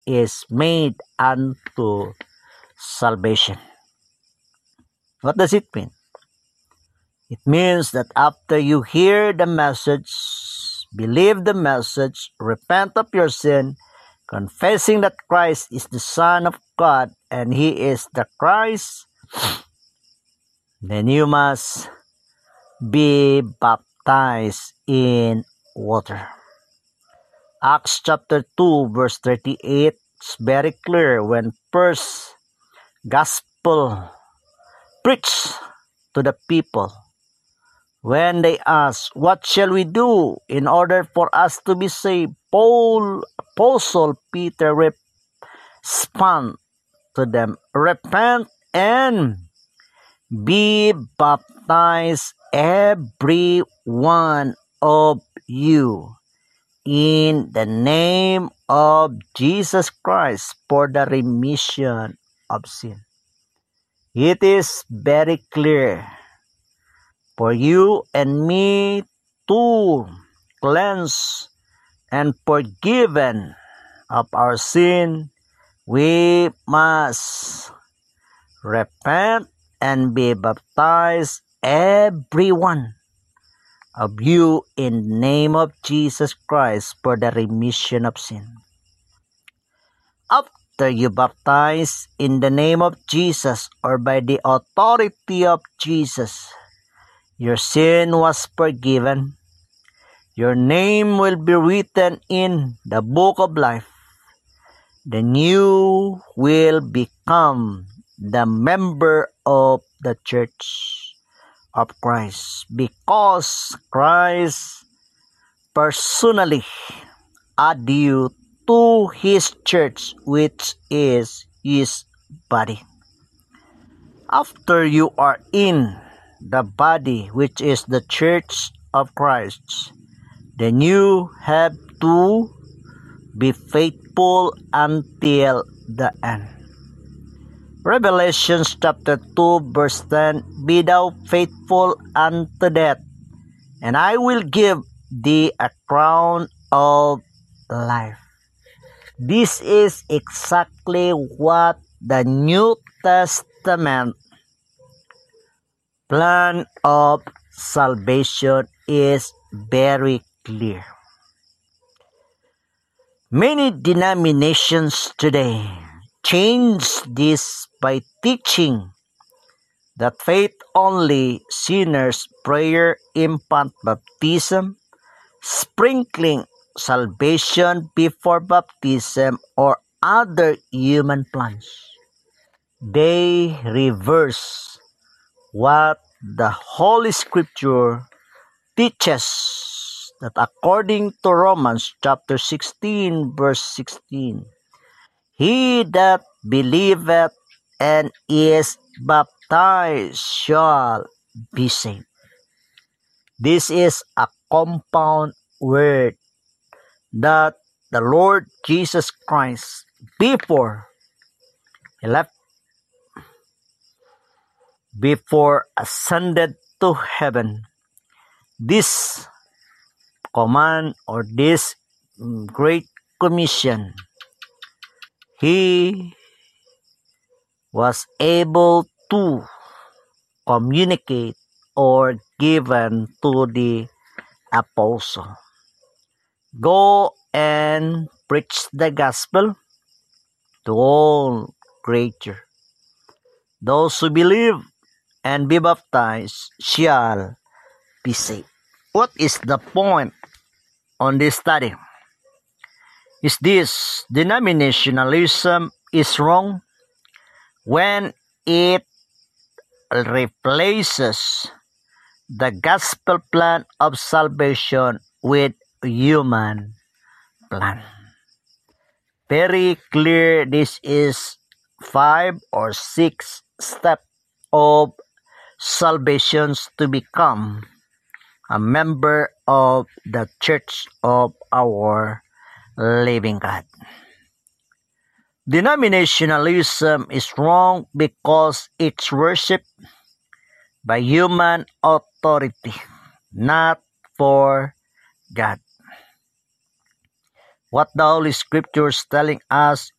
is made unto salvation. What does it mean? It means that after you hear the message, believe the message, repent of your sin, confessing that Christ is the Son of God and He is the Christ, then you must be baptized in water. Acts chapter 2 verse 38 is very clear when first gospel preached to the people. When they ask, what shall we do in order for us to be saved? Apostle Peter respond to them, repent and be baptized every one of you in the name of Jesus Christ for the remission of sin. It is very clear for you and me to cleanse and forgiven of our sin. We must repent and be baptized, every one of you, in the name of Jesus Christ for the remission of sin. After you baptize in the name of Jesus or by the authority of Jesus, your sin was forgiven. Your name will be written in the book of life. Then you will become the member of the church of Christ, because Christ personally add you to His church, which is His body. After you are in the body, which is the church of Christ, then you have to be faithful until the end. Revelation chapter 2 verse 10, be thou faithful unto death, and I will give thee a crown of life. This is exactly what the New Testament plan of salvation is very clear. Many denominations today change this by teaching that faith only, sinners, prayer, infant baptism, sprinkling, salvation before baptism, or other human plans. They reverse what the Holy Scripture teaches, that according to Romans chapter 16 verse 16, he that believeth and is baptized shall be saved. This is a compound word that the Lord Jesus Christ, before He left, before ascended to heaven, this command or this great commission, He was able to communicate or given to the apostle. Go and preach the gospel to all creature. Those who believe and be baptized shall be saved. What is the point on this study? Is this denominationalism is wrong when it replaces the gospel plan of salvation with human plan. Very clear, this is 5 or 6 steps of salvations to become a member of the church of our living God. Denominationalism is wrong because it's worship by human authority, not for God. What the Holy Scripture is telling us